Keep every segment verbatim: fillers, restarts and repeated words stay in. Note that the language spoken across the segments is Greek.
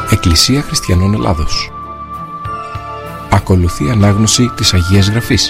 Εκκλησία Χριστιανών Ελλάδος. Ακολουθεί ανάγνωση της Αγίας Γραφής.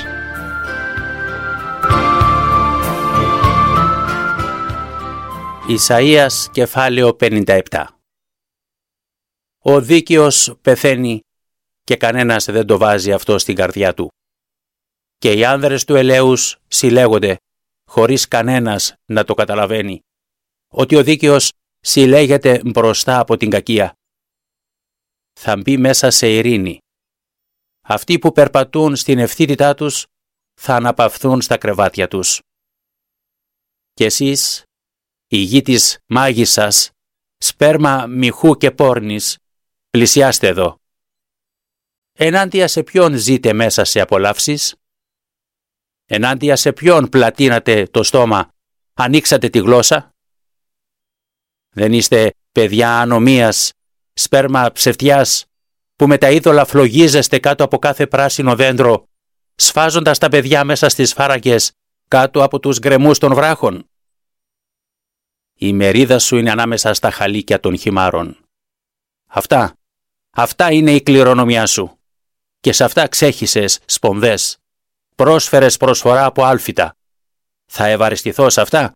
Ισαΐας κεφάλαιο πενήντα επτά. Ο δίκαιος πεθαίνει και κανένας δεν το βάζει αυτό στην καρδιά του. Και οι άνδρες του ελέους συλλέγονται χωρίς κανένας να το καταλαβαίνει, ότι ο δίκαιος συλλέγεται μπροστά από την κακία. Θα μπει μέσα σε ειρήνη. Αυτοί που περπατούν στην ευθύτητά τους θα αναπαυθούν στα κρεβάτια τους. Και εσείς, η γη της μάγισσας, σπέρμα μυχού και πόρνης, πλησιάστε εδώ. Ενάντια σε ποιον ζείτε μέσα σε απολαύσεις? Ενάντια σε ποιον πλατείνατε το στόμα, ανοίξατε τη γλώσσα? Δεν είστε παιδιά ανομίας, σπέρμα ψευτιάς, που με τα είδωλα φλογίζεστε κάτω από κάθε πράσινο δέντρο, σφάζοντας τα παιδιά μέσα στις φάραγγες, κάτω από τους γκρεμούς των βράχων? Η μερίδα σου είναι ανάμεσα στα χαλίκια των χυμάρων. Αυτά, αυτά είναι η κληρονομιά σου. Και σε αυτά ξέχυσες σπονδές, πρόσφερες προσφορά από άλφητα. Θα ευαριστηθώ σε αυτά?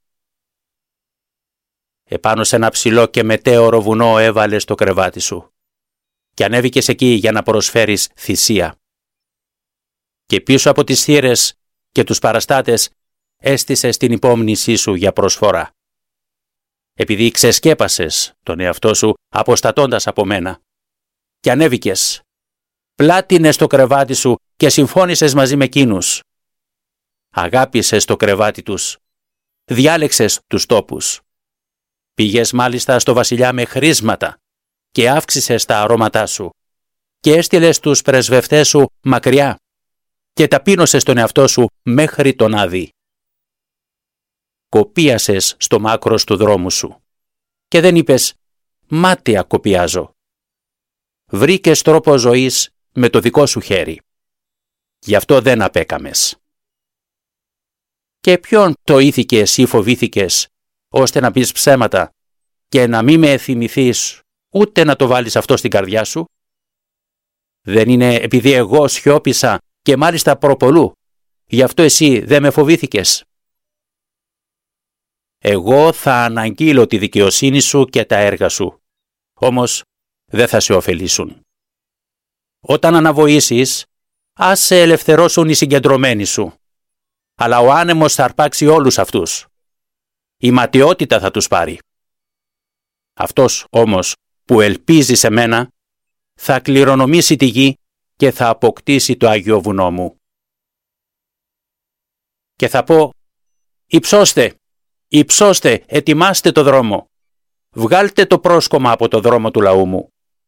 Επάνω σε ένα ψηλό και μετέωρο βουνό έβαλες το κρεβάτι σου και ανέβηκες εκεί για να προσφέρεις θυσία. Και πίσω από τις θύρες και τους παραστάτες έστησες την υπόμνησή σου για προσφορά. Επειδή ξεσκέπασες τον εαυτό σου αποστατώντας από μένα και ανέβηκες, πλάτινες το κρεβάτι σου και συμφώνησες μαζί με εκείνους. Αγάπησες το κρεβάτι τους, διάλεξες τους τόπους. Πήγες μάλιστα στο βασιλιά με χρήσματα και αύξησες τα αρώματά σου και έστειλες τους πρεσβευτές σου μακριά και ταπείνωσες τον εαυτό σου μέχρι τον Άδη. Κοπίασες στο μάκρος του δρόμου σου και δεν είπες «μάταια κοπιάζω». Βρήκες τρόπο ζωής με το δικό σου χέρι. Γι' αυτό δεν απέκαμες. Και ποιον το ήθηκες ή φοβήθηκες, ώστε να πεις ψέματα και να μην με θυμηθείς ούτε να το βάλεις αυτό στην καρδιά σου? Δεν είναι επειδή εγώ σιώπησα και μάλιστα προπολού, γι' αυτό εσύ δεν με φοβήθηκες? Εγώ θα αναγγείλω τη δικαιοσύνη σου και τα έργα σου, όμως δεν θα σε ωφελήσουν. Όταν αναβοήσεις, ας σε ελευθερώσουν οι συγκεντρωμένοι σου, αλλά ο άνεμος θα αρπάξει όλους αυτούς. Η ματαιότητα θα τους πάρει. Αυτός όμως που ελπίζει σε μένα θα κληρονομήσει τη γη και θα αποκτήσει το Άγιο Βουνό μου. Και θα πω, υψώστε, υψώστε, ετοιμάστε το δρόμο, βγάλτε το πρόσκομα από το δρόμο του λαού μου.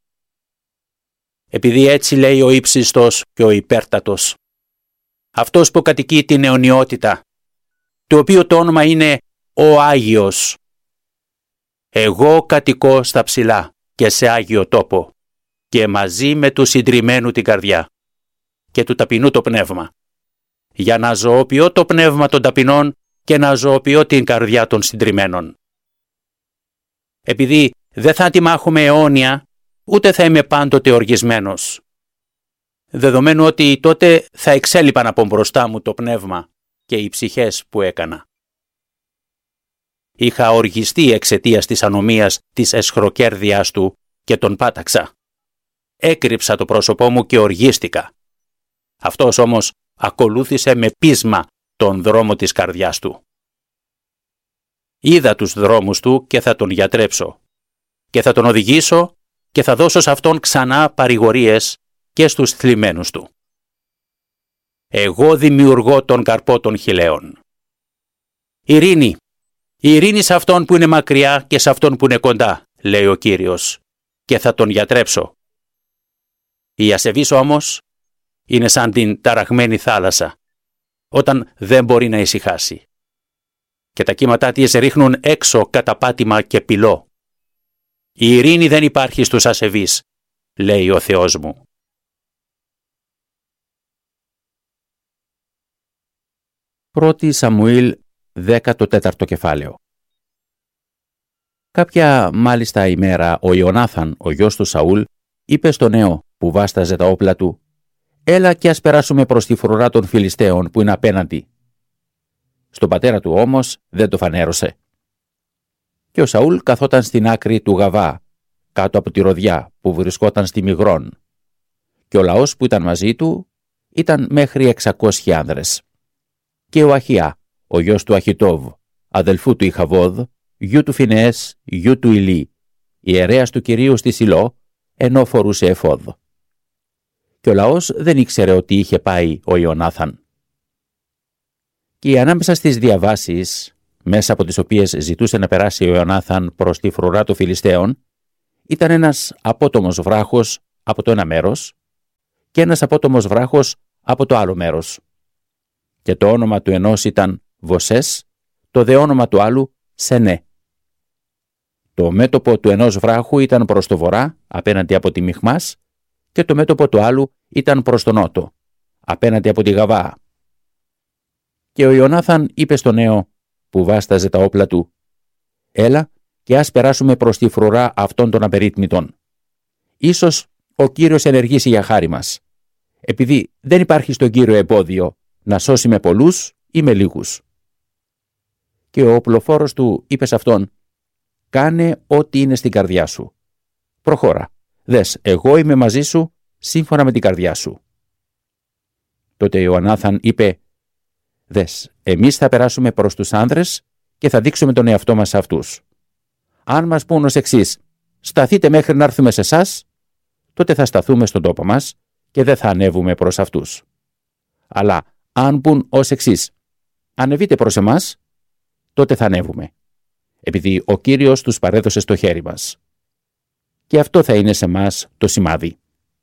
Επειδή έτσι λέει ο ύψιστος και ο υπέρτατος, αυτός που κατοικεί την αιωνιότητα, το οποίο το όνομα είναι ο Άγιος. Εγώ κατοικώ στα ψηλά και σε Άγιο τόπο και μαζί με του συντριμμένου την καρδιά και του ταπεινού το πνεύμα, για να ζωοποιώ το πνεύμα των ταπεινών και να ζωοποιώ την καρδιά των συντριμμένων. Επειδή δεν θα αντιμάχουμε αιώνια, ούτε θα είμαι πάντοτε οργισμένος, δεδομένου ότι τότε θα εξέλιπαν από μπροστά μου το πνεύμα και οι ψυχές που έκανα. Είχα οργιστεί εξαιτίας της ανομίας της εσχροκέρδειάς του και τον πάταξα. Έκρυψα το πρόσωπό μου και οργίστηκα. Αυτός όμως ακολούθησε με πείσμα τον δρόμο της καρδιάς του. Είδα τους δρόμους του και θα τον γιατρέψω και θα τον οδηγήσω και θα δώσω σε αυτόν ξανά παρηγορίες και στους θλιμμένους του. Εγώ δημιουργώ τον καρπό των χιλαίων. Ειρήνη, ειρήνη σε αυτόν που είναι μακριά και σε αυτόν που είναι κοντά, λέει ο Κύριος, και θα τον γιατρέψω. Η ασεβής όμως είναι σαν την ταραγμένη θάλασσα, όταν δεν μπορεί να ησυχάσει. Και τα κύματά της ρίχνουν έξω καταπάτημα και πυλό. Η ειρήνη δεν υπάρχει στους ασεβείς, λέει ο Θεός μου. Πρώτη Σαμουήλ, δέκατο τέταρτο κεφάλαιο. Κάποια μάλιστα ημέρα ο Ιωνάθαν, ο γιος του Σαούλ, είπε στο νέο που βάσταζε τα όπλα του: «Έλα και ας περάσουμε προς τη φρουρά των Φιλιστέων που είναι απέναντι». Στον πατέρα του όμως δεν το φανέρωσε. Και ο Σαούλ καθόταν στην άκρη του Γαβά, κάτω από τη ροδιά που βρισκόταν στη Μιγρών, και ο λαός που ήταν μαζί του ήταν μέχρι εξακόσιοι άνδρες. Και ο Αχιά, ο γιος του Αχιτόβ, αδελφού του Ιχαβόδ, γιου του Φινεές, γιου του Ηλί, ιερέας του Κυρίου στη Σιλό, ενώ φορούσε εφόδ. Και ο λαός δεν ήξερε ότι είχε πάει ο Ιωνάθαν. Και ανάμεσα στις διαβάσεις, μέσα από τις οποίες ζητούσε να περάσει ο Ιωνάθαν προς τη φρουρά των Φιλιστέων, ήταν ένας απότομος βράχος από το ένα μέρος και ένας απότομος βράχος από το άλλο μέρος. Και το όνομα του ενός ήταν Βοσές, το δε όνομα του άλλου Σενέ. Το μέτωπο του ενός βράχου ήταν προς το βορρά, απέναντι από τη Μιχμάς, και το μέτωπο του άλλου ήταν προς τον νότο, απέναντι από τη Γαβά. Και ο Ιωνάθαν είπε στο νέο που βάσταζε τα όπλα του: «Έλα και ας περάσουμε προς τη φρουρά αυτών των απερίτμητων. Ίσως ο Κύριος ενεργήσει για χάρη μας, επειδή δεν υπάρχει στον Κύριο εμπόδιο να σώσει με πολλούς ή με λίγους». Και ο οπλοφόρος του είπε σε αυτόν: «Κάνε ό,τι είναι στην καρδιά σου. Προχώρα, δες, εγώ είμαι μαζί σου σύμφωνα με την καρδιά σου». Τότε ο Ιωνάθαν είπε: «Δες, εμείς θα περάσουμε προς τους άνδρες και θα δείξουμε τον εαυτό μας σε αυτούς. Αν μας πούν ως εξής: σταθείτε μέχρι να έρθουμε σε εσάς, τότε θα σταθούμε στον τόπο μας και δεν θα ανέβουμε προς αυτούς. Αλλά αν πούν ως εξής: ανεβείτε προς εμάς, τότε θα ανέβουμε, επειδή ο Κύριος τους παρέδωσε στο χέρι μας. Και αυτό θα είναι σε μας το σημάδι».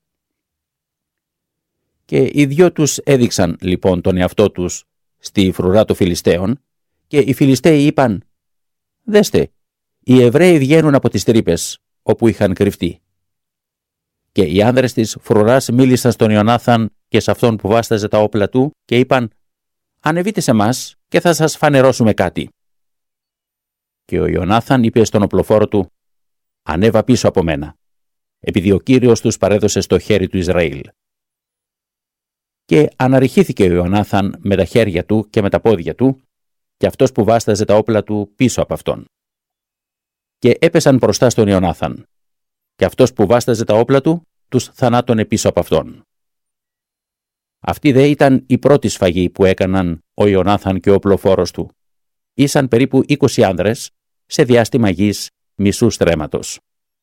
Και οι δυο τους έδειξαν λοιπόν τον εαυτό τους στη φρουρά των Φιλιστέων, και οι Φιλιστέοι είπαν: «Δέστε, οι Εβραίοι βγαίνουν από τις τρύπες όπου είχαν κρυφτεί». Και οι άνδρες της φρουράς μίλησαν στον Ιωνάθαν και σε αυτόν που βάσταζε τα όπλα του και είπαν: «Ανεβείτε σε μας και θα σας φανερώσουμε κάτι». Και ο Ιωνάθαν είπε στον οπλοφόρο του: «Ανέβα πίσω από μένα, επειδή ο Κύριος τους παρέδωσε στο χέρι του Ισραήλ». Και αναρριχήθηκε ο Ιωνάθαν με τα χέρια του και με τα πόδια του, και αυτός που βάσταζε τα όπλα του πίσω από αυτόν. Και έπεσαν μπροστά στον Ιωνάθαν, και αυτός που βάσταζε τα όπλα του τους θανάτωνε πίσω από αυτόν. Αυτή δε ήταν η πρώτη σφαγή που έκαναν ο Ιωνάθαν και ο οπλοφόρος του. Ήσαν περίπου είκοσι άνδρες σε διάστημα γης μισού στρέμματος.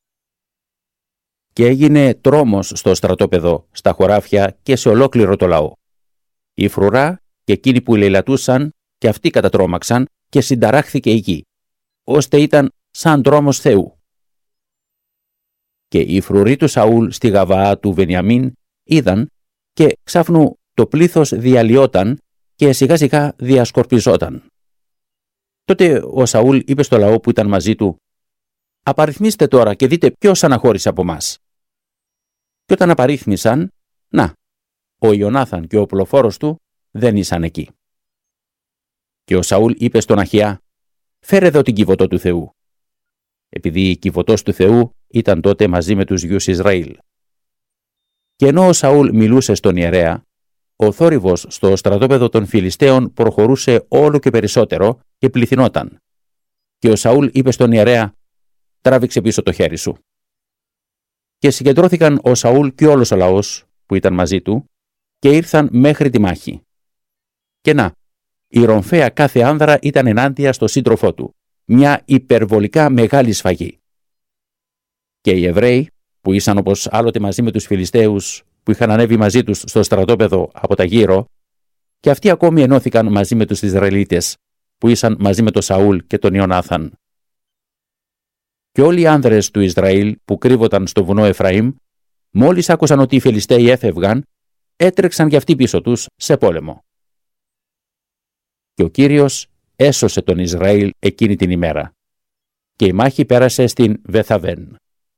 Και έγινε τρόμος στο στρατόπεδο, στα χωράφια και σε ολόκληρο το λαό. Η φρουρά και εκείνοι που λαιλατούσαν και αυτοί κατατρόμαξαν και συνταράχθηκε η γη, ώστε ήταν σαν τρόμος Θεού. Και οι φρουροί του Σαούλ στη Γαβαά του Βενιαμίν είδαν, και ξάφνου το πλήθος διαλυόταν και σιγά σιγά διασκορπιζόταν. Τότε ο Σαούλ είπε στο λαό που ήταν μαζί του: «Απαριθμίστε τώρα και δείτε ποιος αναχώρησε από μας». Και όταν απαρίθμησαν, να, ο Ιωνάθαν και ο οπλοφόρος του δεν ήσαν εκεί. Και ο Σαούλ είπε στον Αχιά: «Φέρε εδώ την κυβωτό του Θεού», επειδή η κυβωτός του Θεού ήταν τότε μαζί με τους γιους Ισραήλ. Και ενώ ο Σαούλ μιλούσε στον ιερέα, ο θόρυβος στο στρατόπεδο των Φιλιστέων προχωρούσε όλο και περισσότερο και πληθυνόταν. Και ο Σαούλ είπε στον ιερέα: «Τράβηξε πίσω το χέρι σου». Και συγκεντρώθηκαν ο Σαούλ και όλος ο λαός που ήταν μαζί του και ήρθαν μέχρι τη μάχη. Και να, η ρομφαία κάθε άνδρα ήταν ενάντια στο σύντροφό του, μια υπερβολικά μεγάλη σφαγή. Και οι Εβραίοι, που ήσαν όπως άλλοτε μαζί με τους Φιλιστέους που είχαν ανέβει μαζί τους στο στρατόπεδο από τα γύρω, και αυτοί ακόμη ενώθηκαν μαζί με τους Ισραηλίτες που ήσαν μαζί με τον Σαούλ και τον Ιωνάθαν. Και όλοι οι άνδρες του Ισραήλ που κρύβονταν στο βουνό Εφραήμ, μόλις άκουσαν ότι οι Φιλιστέοι έφευγαν, έτρεξαν κι αυτοί πίσω τους σε πόλεμο. Και ο Κύριος έσωσε τον Ισραήλ εκείνη την ημέρα, και η μάχη πέρασε στην Βεθαβέν.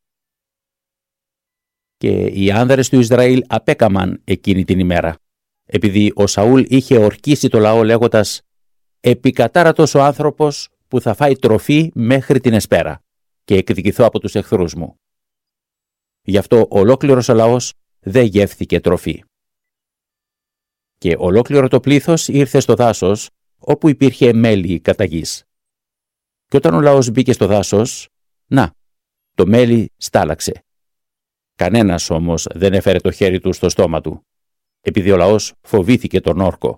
Και οι άνδρες του Ισραήλ απέκαμαν εκείνη την ημέρα, επειδή ο Σαούλ είχε ορκίσει το λαό λέγοντας: «Επικατάρατος ο άνθρωπος που θα φάει τροφή μέχρι την εσπέρα, και εκδικηθώ από τους εχθρούς μου. Γι' αυτό ολόκληρος ο λαός δεν γεύθηκε τροφή. Και ολόκληρο το πλήθος ήρθε στο δάσος, όπου υπήρχε μέλι κατά γης. Και όταν ο λαός μπήκε στο δάσος, να, το μέλι στάλαξε. Κανένας όμως δεν έφερε το χέρι του στο στόμα του, επειδή ο λαός φοβήθηκε τον όρκο.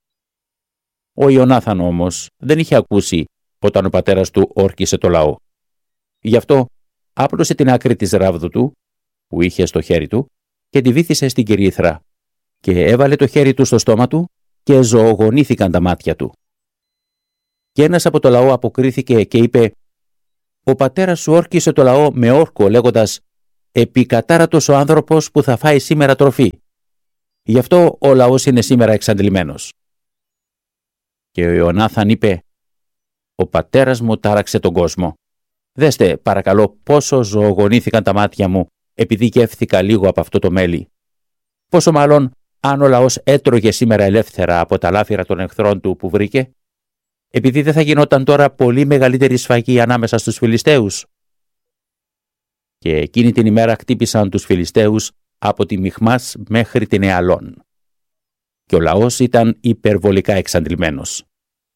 Ο Ιωνάθαν όμως δεν είχε ακούσει όταν ο πατέρας του όρκισε το λαό. Γι' αυτό άπλωσε την άκρη της ράβδου του, που είχε στο χέρι του, και τη βύθισε στην κυρίθρα, και έβαλε το χέρι του στο στόμα του και ζωογονήθηκαν τα μάτια του. Και ένας από το λαό αποκρίθηκε και είπε: «Ο πατέρας σου όρκισε το λαό με όρκο, λέγοντας: επικατάρατος ο άνθρωπος που θα φάει σήμερα τροφή. Γι' αυτό ο λαός είναι σήμερα εξαντλημένος». Και ο Ιωνάθαν είπε: «Ο πατέρας μου τάραξε τον κόσμο. Δέστε παρακαλώ πόσο ζωογονήθηκαν τα μάτια μου επειδή γεύθηκα λίγο από αυτό το μέλι. Πόσο μάλλον αν ο λαός έτρωγε σήμερα ελεύθερα από τα λάφυρα των εχθρών του που βρήκε, επειδή δεν θα γινόταν τώρα πολύ μεγαλύτερη σφαγή ανάμεσα στους Φιλιστέους». Και εκείνη την ημέρα χτύπησαν τους Φιλιστέους από τη Μιχμάς μέχρι την Εαλών. Και ο λαός ήταν υπερβολικά εξαντλημένος.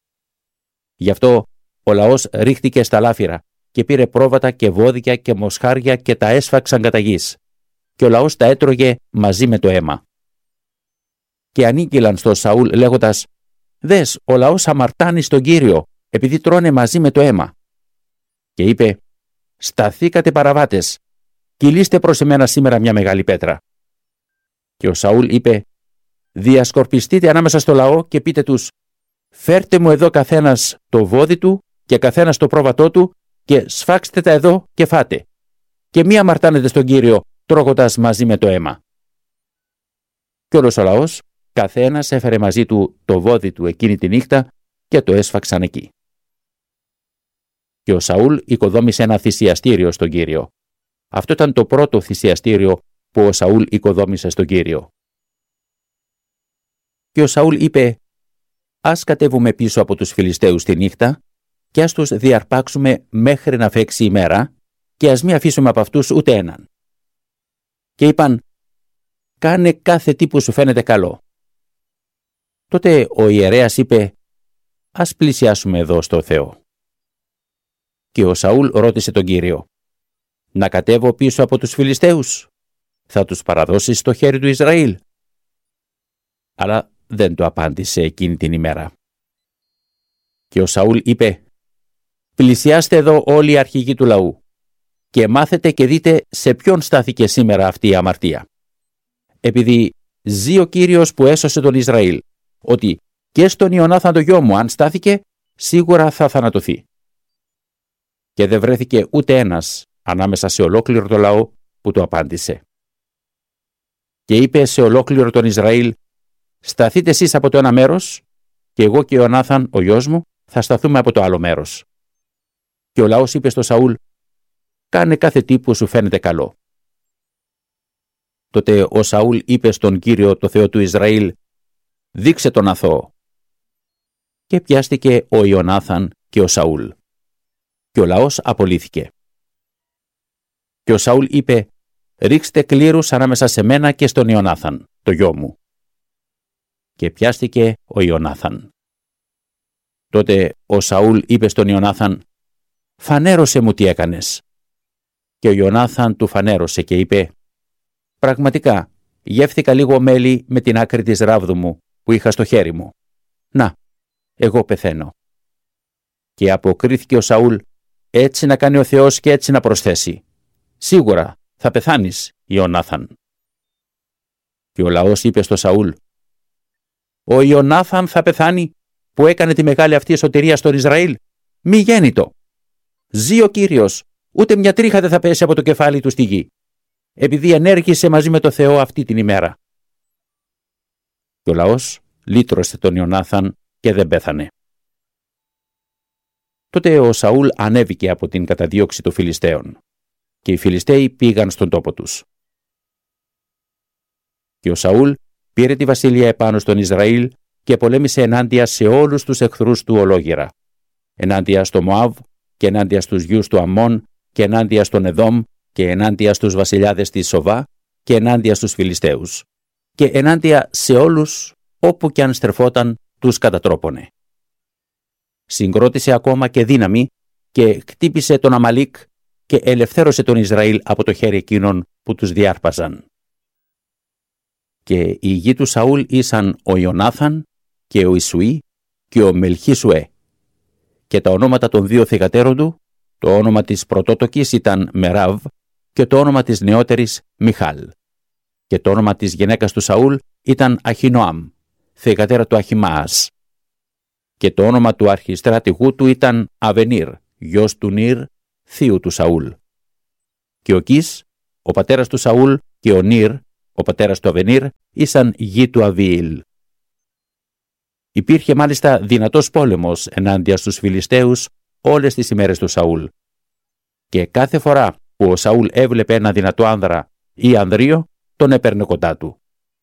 Γι' αυτό ο λαός ρίχτηκε στα λάφυρα και πήρε πρόβατα και βόδια και μοσχάρια και τα έσφαξαν κατά γης. Και ο λαός τα έτρωγε μαζί με το αίμα. Και ανήγγυλαν στο Σαούλ λέγοντας: «Δες, ο λαός αμαρτάνει στον Κύριο, επειδή τρώνε μαζί με το αίμα». Και είπε: «Σταθήκατε παραβάτες, κυλήστε προς εμένα σήμερα μια μεγάλη πέτρα». Και ο Σαούλ είπε: «Διασκορπιστείτε ανάμεσα στο λαό και πείτε τους: φέρτε μου εδώ καθένας το βόδι του και καθένας το πρόβατό του και σφάξτε τα εδώ και φάτε. Και μη αμαρτάνετε στον Κύριο τρώγοντας μαζί με το αίμα». Και όλος ο λαός, καθένας έφερε μαζί του το βόδι του εκείνη τη νύχτα και το έσφαξαν εκεί. Και ο Σαούλ οικοδόμησε ένα θυσιαστήριο στον Κύριο. Αυτό ήταν το πρώτο θυσιαστήριο που ο Σαούλ οικοδόμησε στον Κύριο. Και ο Σαούλ είπε: «Ας κατέβουμε πίσω από τους Φιλιστέους τη νύχτα και ας τους διαρπάξουμε μέχρι να φέξει η μέρα και ας μην αφήσουμε από αυτούς ούτε έναν». Και είπαν: «Κάνε κάθε τι που σου φαίνεται καλό». Τότε ο ιερέας είπε: «Ας πλησιάσουμε εδώ στο Θεό». Και ο Σαούλ ρώτησε τον Κύριο: «Να κατέβω πίσω από τους Φιλιστέους? Θα τους παραδώσεις στο χέρι του Ισραήλ?» Αλλά δεν το απάντησε εκείνη την ημέρα. Και ο Σαούλ είπε: «Πλησιάστε εδώ όλοι οι αρχηγοί του λαού και μάθετε και δείτε σε ποιον στάθηκε σήμερα αυτή η αμαρτία. Επειδή ζει ο Κύριος που έσωσε τον Ισραήλ, ότι και στον Ιωνάθαν το γιο μου αν στάθηκε, σίγουρα θα θανατωθεί». Και δεν βρέθηκε ούτε ένας ανάμεσα σε ολόκληρο το λαό που το απάντησε. Και είπε σε ολόκληρο τον Ισραήλ: «Σταθείτε εσείς από το ένα μέρος και εγώ και ο Ιωνάθαν ο γιος μου θα σταθούμε από το άλλο μέρος». Και ο λαός είπε στο Σαούλ: «Κάνε κάθε τι που σου φαίνεται καλό». Τότε ο Σαούλ είπε στον Κύριο το Θεό του Ισραήλ: «Δείξε τον αθώο». Και πιάστηκε ο Ιωνάθαν και ο Σαούλ. Και ο λαός απολύθηκε. Και ο Σαούλ είπε: «Ρίξτε κλήρους ανάμεσα σε μένα και στον Ιωνάθαν, το γιο μου». Και πιάστηκε ο Ιωνάθαν. Τότε ο Σαούλ είπε στον Ιωνάθαν: «Φανέρωσε μου τι έκανες». Και ο Ιωνάθαν του φανέρωσε και είπε: «Πραγματικά, γεύθηκα λίγο μέλι με την άκρη της ράβδου μου που είχα στο χέρι μου. Να, εγώ πεθαίνω». Και αποκρίθηκε ο Σαούλ: «Έτσι να κάνει ο Θεός και έτσι να προσθέσει. Σίγουρα θα πεθάνεις, Ιωνάθαν». Και ο λαός είπε στο Σαούλ: «Ο Ιωνάθαν θα πεθάνει που έκανε τη μεγάλη αυτή σωτηρία στον Ισραήλ? Μη γέννητο. Ζει ο Κύριος, ούτε μια τρίχα δεν θα πέσει από το κεφάλι του στη γη, επειδή ενέργησε μαζί με το Θεό αυτή την ημέρα». Και ο λαός λύτρωσε τον Ιωνάθαν και δεν πέθανε. Τότε ο Σαούλ ανέβηκε από την καταδίωξη των Φιλιστέων και οι Φιλιστέοι πήγαν στον τόπο τους. Και ο Σαούλ πήρε τη βασιλεία επάνω στον Ισραήλ και πολέμησε ενάντια σε όλους τους εχθρούς του ολόγυρα, ενάντια στο Μωάβ και ενάντια στους γιους του Αμμών και ενάντια στον Εδόμ και ενάντια στους βασιλιάδες της Σοβά και ενάντια στους Φιλιστέους και ενάντια σε όλους όπου κι αν στρεφόταν τους κατατρόπωνε. Συγκρότησε ακόμα και δύναμη και χτύπησε τον Αμαλίκ και ελευθέρωσε τον Ισραήλ από το χέρι εκείνων που τους διάρπαζαν. Και οι γη του Σαούλ ήσαν ο Ιωνάθαν και ο Ισουή και ο Μελχίσουε. Και τα ονόματα των δύο θυγατέρων του, το όνομα της πρωτότοκης ήταν Μεράβ και το όνομα της νεότερης Μιχάλ. Και το όνομα της γυναίκας του Σαούλ ήταν Αχινόαμ, θυγατέρα του Αχιμαάς. Και το όνομα του αρχιστράτηγού του ήταν Αβενίρ, γιος του Νίρ, θείου του Σαούλ. Και ο Κις, ο πατέρας του Σαούλ, και ο Νίρ, ο πατέρας του Αβενίρ, ήσαν γη του Αβιήλ. Υπήρχε μάλιστα δυνατός πόλεμος ενάντια στους Φιλιστέους όλες τις ημέρες του Σαούλ. Και κάθε φορά που ο Σαούλ έβλεπε ένα δυνατό άνδρα ή ανδρείο, τον έπαιρνε κοντά του.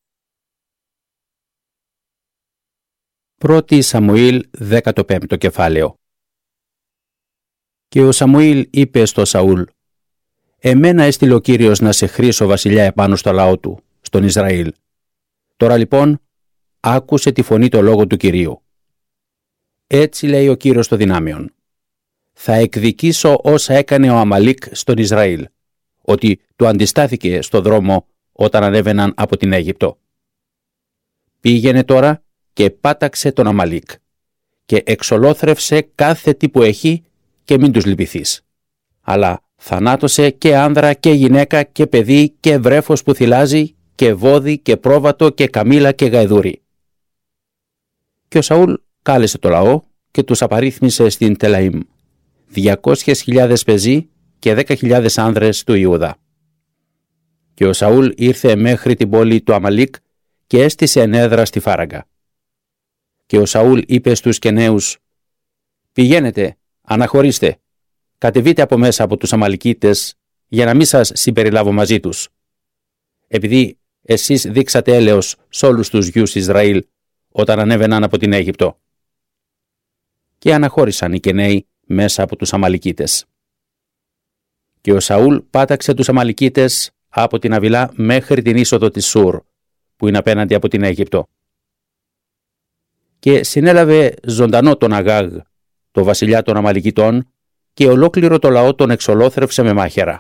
Πρώτη Σαμουήλ, δέκατο πέμπτο κεφάλαιο. Και ο Σαμουήλ είπε στο Σαούλ: «Εμένα έστειλε ο Κύριος να σε χρήσω βασιλιά επάνω στο λαό του, στον Ισραήλ. Τώρα λοιπόν, άκουσε τη φωνή το λόγο του Κυρίου. Έτσι λέει ο Κύριος των δυνάμεων: θα εκδικήσω όσα έκανε ο Αμαλίκ στον Ισραήλ, ότι του αντιστάθηκε στο δρόμο όταν ανέβαιναν από την Αίγυπτο. Πήγαινε τώρα και πάταξε τον Αμαλίκ και εξολόθρευσε κάθε τι που έχει και μην τους λυπηθείς. Αλλά θανάτωσε και άνδρα και γυναίκα και παιδί και βρέφος που θυλάζει και βόδι και πρόβατο και καμήλα και γαϊδούρι». Και ο Σαούλ κάλεσε το λαό και τους απαρίθμησε στην Τελαΐμ, διακόσιες χιλιάδες πεζοί και δέκα χιλιάδες άνδρες του Ιούδα. Και ο Σαούλ ήρθε μέχρι την πόλη του Αμαλίκ και έστησε ενέδρα στη φάραγγα. Και ο Σαούλ είπε στους Κεναίους: «Πηγαίνετε, αναχωρήστε, κατεβείτε από μέσα από τους Αμαλικίτες για να μην σας συμπεριλάβω μαζί τους. Επειδή εσείς δείξατε έλεος σ' όλους τους γιους Ισραήλ όταν ανέβαιναν από την Αίγυπτο». Και αναχώρησαν οι Κεναίοι μέσα από τους Αμαλικίτες. Και ο Σαούλ πάταξε τους Αμαλικίτες από την Αβιλά μέχρι την είσοδο της Σουρ, που είναι απέναντι από την Αίγυπτο. Και συνέλαβε ζωντανό τον Αγάγ, το βασιλιά των Αμαλικιτών, και ολόκληρο το λαό τον εξολόθρευσε με μάχαιρα.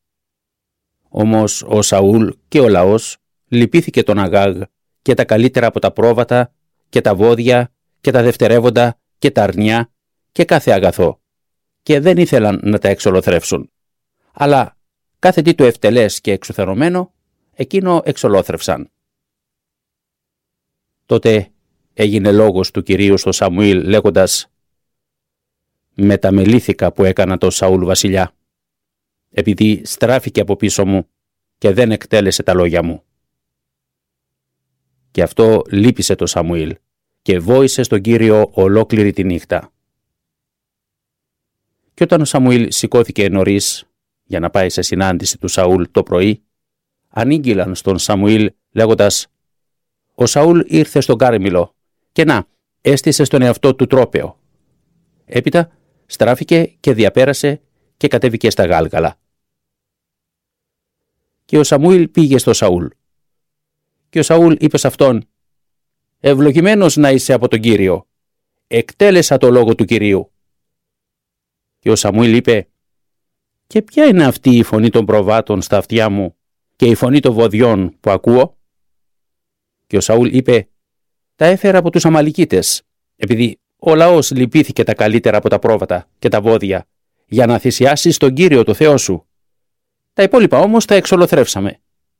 Όμως ο Σαούλ και ο λαός λυπήθηκε τον Αγάγ και τα καλύτερα από τα πρόβατα και τα βόδια και τα δευτερεύοντα και τα αρνιά και κάθε αγαθό, και δεν ήθελαν να τα εξολοθρεύσουν. Αλλά κάθε τι το ευτελές και εξουθενωμένο, εκείνο εξολόθρευσαν. Τότε έγινε λόγος του Κυρίου στο Σαμουήλ λέγοντας: «Μεταμελήθηκα που έκανα το Σαούλ βασιλιά, επειδή στράφηκε από πίσω μου και δεν εκτέλεσε τα λόγια μου». Και αυτό λύπησε το Σαμουήλ και βόησε στον Κύριο ολόκληρη τη νύχτα. Και όταν ο Σαμουήλ σηκώθηκε νωρίς για να πάει σε συνάντηση του Σαούλ το πρωί, ανήγγυλαν στον Σαμουήλ λέγοντας: «Ο Σαούλ ήρθε στον Κάρμηλο και να, έστησε στον εαυτό του τρόπαιο». Έπειτα στράφηκε και διαπέρασε και κατέβηκε στα Γάλγαλα. Και ο Σαμουήλ πήγε στο Σαούλ. Και ο Σαούλ είπε σε αυτόν: «Ευλογημένος να είσαι από τον Κύριο. Εκτέλεσα το λόγο του Κυρίου». Και ο Σαμουήλ είπε: «Και ποια είναι αυτή η φωνή των προβάτων στα αυτιά μου και η φωνή των βοδιών που ακούω?» Και ο Σαούλ είπε: «Τα έφερα από τους Αμαλικίτες, επειδή ο λαός λυπήθηκε τα καλύτερα από τα πρόβατα και τα βόδια, για να θυσιάσεις τον Κύριο το Θεό σου. Τα υπόλοιπα όμως τα εξολοθρεύσαμε».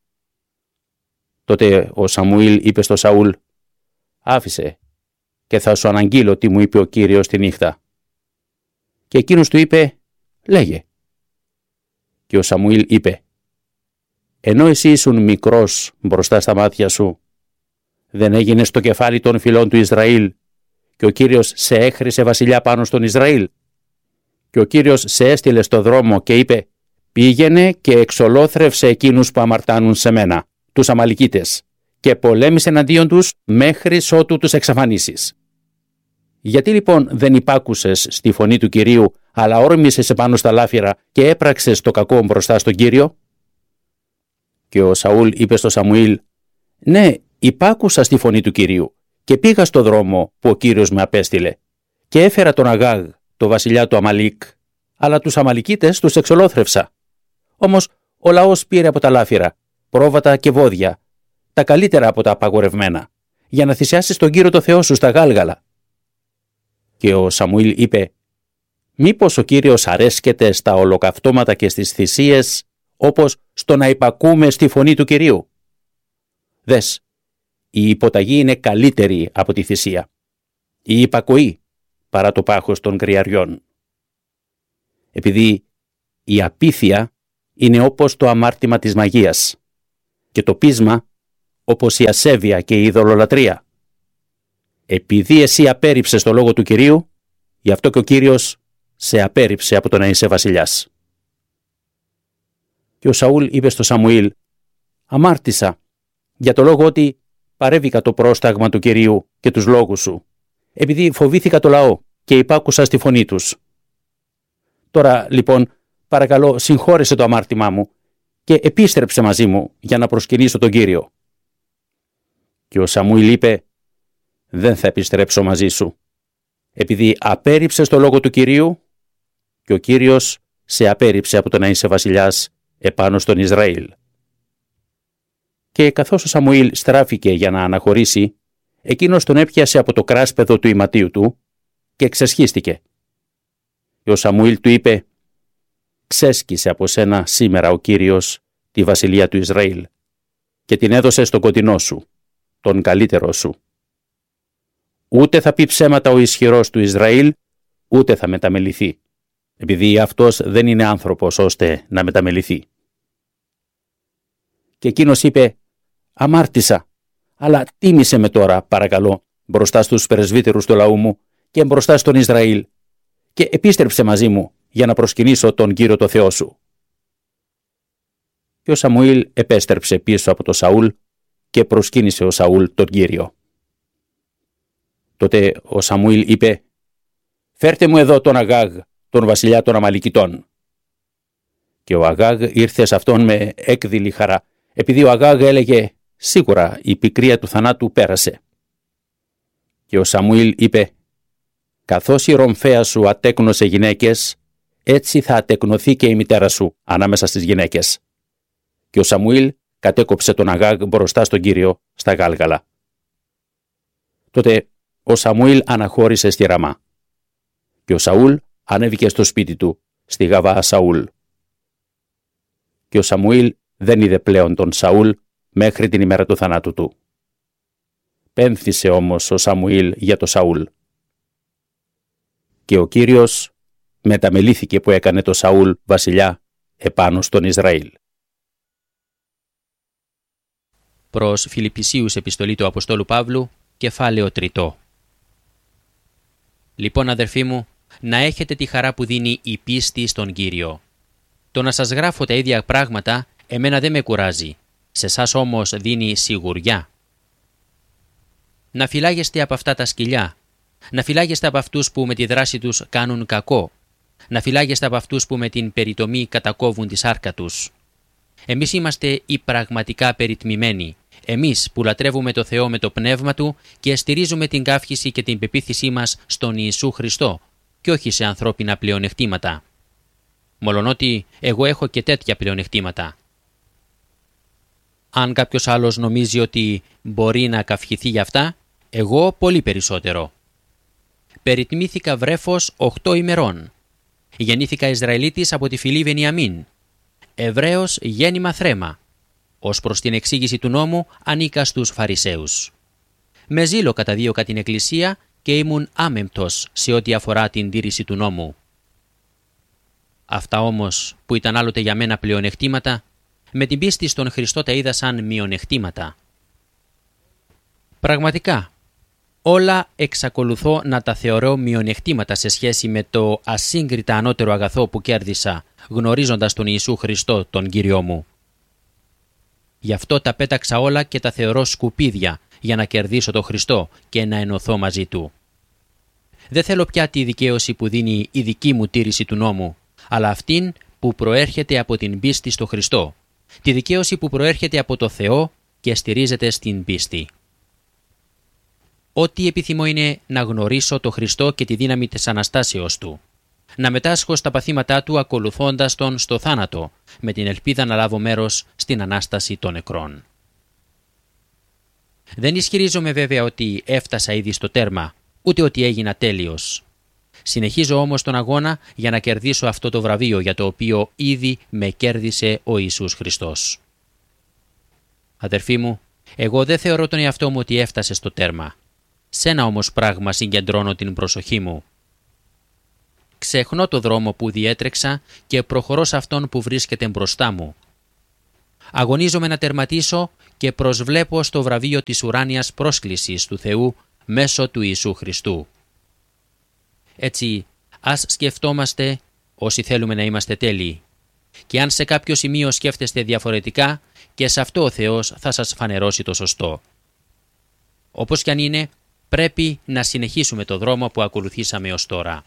Τότε ο Σαμουήλ είπε στο Σαούλ: «Άφησε και θα σου αναγγείλω τι μου είπε ο Κύριος τη νύχτα». Και εκείνος του είπε: «Λέγε». Και ο Σαμουήλ είπε: «Ενώ εσύ ήσουν μικρός μπροστά στα μάτια σου, δεν έγινες το κεφάλι των φυλών του Ισραήλ και ο Κύριος σε έχρισε βασιλιά πάνω στον Ισραήλ? Και ο Κύριος σε έστειλε στο δρόμο και είπε: πήγαινε και εξολόθρευσε εκείνους που αμαρτάνουν σε μένα, τους Αμαλικίτες, και πολέμησε εναντίον τους μέχρι ότου τους εξαφανίσεις. Γιατί λοιπόν δεν υπάκουσες στη φωνή του Κυρίου, αλλά όρμησες επάνω στα λάφυρα και έπραξες το κακό μπροστά στον Κύριο? Και ο Σαούλ είπε στο Σαμουήλ: «Ναι, υπάκουσα στη φωνή του Κυρίου και πήγα στο δρόμο που ο Κύριος με απέστειλε και έφερα τον Αγάγ, το βασιλιά του Αμαλίκ, αλλά τους Αμαλικίτες τους εξολόθρευσα. Όμως ο λαός πήρε από τα λάφυρα πρόβατα και βόδια, τα καλύτερα από τα απαγορευμένα, για να θυσιάσεις τον Κύριο το Θεό σου στα Γάλγαλα». Και ο Σαμουήλ είπε: «Μήπως ο Κύριος αρέσκεται στα ολοκαυτώματα και στις θυσίες, όπως στο να υπακούμε στη φωνή του Κυρίου? Δες, η υποταγή είναι καλύτερη από τη θυσία, η υπακοή παρά το πάχος των κρυαριών. Επειδή η απίθεια είναι όπως το αμάρτημα της μαγείας και το πείσμα όπως η ασέβεια και η ειδωλολατρεία. Επειδή εσύ απέρριψες το λόγο του Κυρίου, γι' αυτό και ο Κύριος σε απέρριψε από το να είσαι βασιλιάς». Και ο Σαούλ είπε στο Σαμουήλ: «Αμάρτησα για το λόγο ότι παρέβηκα το πρόσταγμα του Κυρίου και τους λόγους σου, επειδή φοβήθηκα το λαό και υπάκουσα στη φωνή τους. Τώρα λοιπόν παρακαλώ συγχώρεσε το αμάρτημά μου και επίστρεψε μαζί μου για να προσκυνήσω τον Κύριο». Και ο Σαμουήλ είπε: «Δεν θα επιστρέψω μαζί σου, επειδή απέρριψες το λόγο του Κυρίου και ο Κύριος σε απέρριψε από το να είσαι βασιλιάς επάνω στον Ισραήλ». Και καθώς ο Σαμουήλ στράφηκε για να αναχωρήσει, εκείνος τον έπιασε από το κράσπεδο του ηματίου του και ξεσχίστηκε. Και ο Σαμουήλ του είπε: «Ξέσκησε από σένα σήμερα ο Κύριος τη βασιλεία του Ισραήλ και την έδωσε στον κοντινό σου, τον καλύτερό σου. Ούτε θα πει ψέματα ο ισχυρός του Ισραήλ, ούτε θα μεταμεληθεί, επειδή αυτός δεν είναι άνθρωπος ώστε να μεταμεληθεί». Και εκείνος είπε: «Αμάρτησα, αλλά τίμησε με τώρα, παρακαλώ, μπροστά στους πρεσβύτερους του λαού μου και μπροστά στον Ισραήλ και επίστρεψε μαζί μου για να προσκυνήσω τον Κύριο το Θεό σου». Και ο Σαμουήλ επέστρεψε πίσω από τον Σαούλ και προσκύνησε ο Σαούλ τον Κύριο. Τότε ο Σαμουήλ είπε: «Φέρτε μου εδώ τον Αγάγ, τον βασιλιά των Αμαλικιτών». Και ο Αγάγ ήρθε σε αυτόν με έκδηλη χαρά, επειδή ο Αγάγ έλεγε: «Σίγουρα η πικρία του θανάτου πέρασε». Και ο Σαμουήλ είπε: «Καθώς η ρομφαία σου ατέκνωσε γυναίκες, έτσι θα ατεκνοθεί και η μητέρα σου ανάμεσα στις γυναίκες». Και ο Σαμουήλ κατέκοψε τον Αγάγ μπροστά στον Κύριο στα Γάλγαλα. Τότε ο Σαμουήλ αναχώρησε στη Ραμά και ο Σαούλ ανέβηκε στο σπίτι του στη Γαβά Σαούλ. Και ο Σαμουήλ δεν είδε πλέον τον Σαούλ μέχρι την ημέρα του θανάτου του. Πένθησε όμως ο Σαμουήλ για το Σαούλ. Και ο Κύριος μεταμελήθηκε που έκανε το Σαούλ βασιλιά επάνω στον Ισραήλ. Προς Φιλιππισίους επιστολή του Αποστόλου Παύλου, κεφάλαιο τριτό. Λοιπόν, αδερφοί μου, να έχετε τη χαρά που δίνει η πίστη στον Κύριο. Το να σας γράφω τα ίδια πράγματα εμένα δεν με κουράζει, σε εσάς όμως δίνει σιγουριά. Να φυλάγεστε από αυτά τα σκυλιά, να φυλάγεστε από αυτούς που με τη δράση τους κάνουν κακό, να φυλάγεστε από αυτούς που με την περιτομή κατακόβουν τη σάρκα τους. Εμείς είμαστε οι πραγματικά περιτμημένοι, εμείς που λατρεύουμε το Θεό με το πνεύμα Του και στηρίζουμε την καύχηση και την πεποίθησή μας στον Ιησού Χριστό και όχι σε ανθρώπινα πλεονεκτήματα. Μολονότι εγώ έχω και τέτοια πλεονεκτήματα. Αν κάποιος άλλος νομίζει ότι μπορεί να καυχηθεί για αυτά, εγώ πολύ περισσότερο. Περιτμήθηκα βρέφος οχτώ ημερών. Γεννήθηκα Ισραηλίτης από τη φυλή Βενιαμίν. Εβραίος γέννημα θρέμα. Ως προς την εξήγηση του νόμου ανήκα στους Φαρισαίους. Με ζήλο καταδίωκα την Εκκλησία και ήμουν άμεμπτος σε ό,τι αφορά την τήρηση του νόμου. Αυτά όμως που ήταν άλλοτε για μένα πλεονεκτήματα, με την πίστη στον Χριστό τα είδα σαν μειονεκτήματα. Πραγματικά, όλα εξακολουθώ να τα θεωρώ μειονεκτήματα σε σχέση με το ασύγκριτα ανώτερο αγαθό που κέρδισα γνωρίζοντας τον Ιησού Χριστό, τον Κύριό μου. Γι' αυτό τα πέταξα όλα και τα θεωρώ σκουπίδια για να κερδίσω τον Χριστό και να ενωθώ μαζί Του. Δεν θέλω πια τη δικαίωση που δίνει η δική μου τήρηση του νόμου, αλλά αυτήν που προέρχεται από την πίστη στο Χριστό, τη δικαίωση που προέρχεται από το Θεό και στηρίζεται στην πίστη. Ό,τι επιθυμώ είναι να γνωρίσω το Χριστό και τη δύναμη της Αναστάσεως Του, να μετάσχω στα παθήματά Του ακολουθώντας Τον στο θάνατο, με την ελπίδα να λάβω μέρος στην Ανάσταση των νεκρών. Δεν ισχυρίζομαι βέβαια ότι έφτασα ήδη στο τέρμα, ούτε ότι έγινα τέλειος. Συνεχίζω όμως τον αγώνα για να κερδίσω αυτό το βραβείο για το οποίο ήδη με κέρδισε ο Ιησούς Χριστός. Αδερφοί μου, εγώ δεν θεωρώ τον εαυτό μου ότι έφτασε στο τέρμα. Σ' ένα όμως πράγμα συγκεντρώνω την προσοχή μου. Ξεχνώ το δρόμο που διέτρεξα και προχωρώ σε αυτόν που βρίσκεται μπροστά μου. Αγωνίζομαι να τερματίσω και προσβλέπω στο βραβείο της ουράνιας πρόσκλησης του Θεού μέσω του Ιησού Χριστού. Έτσι, ας σκεφτόμαστε όσοι θέλουμε να είμαστε τέλειοι. Και αν σε κάποιο σημείο σκέφτεστε διαφορετικά, και σε αυτό ο Θεός θα σας φανερώσει το σωστό. Όπως κι αν είναι, πρέπει να συνεχίσουμε το δρόμο που ακολουθήσαμε ως τώρα.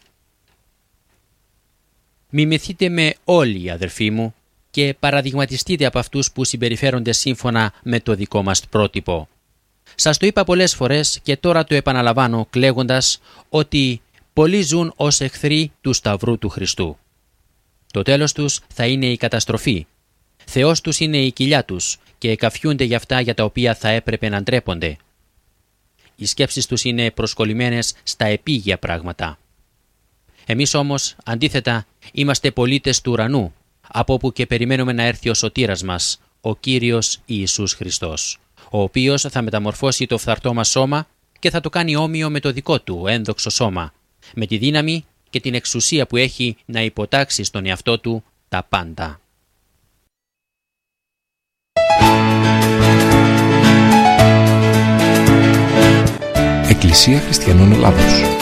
Μιμηθείτε με όλοι, αδερφοί μου, και παραδειγματιστείτε από αυτούς που συμπεριφέρονται σύμφωνα με το δικό μας πρότυπο. Σας το είπα πολλές φορές και τώρα το επαναλαμβάνω κλαίγοντας ότι πολλοί ζουν ως εχθροί του Σταυρού του Χριστού. Το τέλος τους θα είναι η καταστροφή. Θεός τους είναι η κοιλιά τους και εκαφιούνται για αυτά για τα οποία θα έπρεπε να ντρέπονται. Οι σκέψεις τους είναι προσκολλημένες στα επίγεια πράγματα. Εμείς όμως, αντίθετα, είμαστε πολίτες του ουρανού, από όπου και περιμένουμε να έρθει ο σωτήρας μας, ο Κύριος Ιησούς Χριστός, ο οποίος θα μεταμορφώσει το φθαρτό μας σώμα και θα το κάνει όμοιο με το δικό του ένδοξο σώμα, με τη δύναμη και την εξουσία που έχει να υποτάξει στον εαυτό του τα πάντα. Εκκλησία Χριστιανών Ελλάδος.